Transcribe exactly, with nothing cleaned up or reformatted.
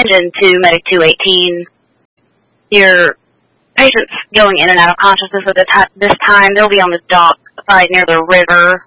attention to Medic two eighteen. Your patient's going in and out of consciousness at the t- this time. They'll be on the dock side near the river.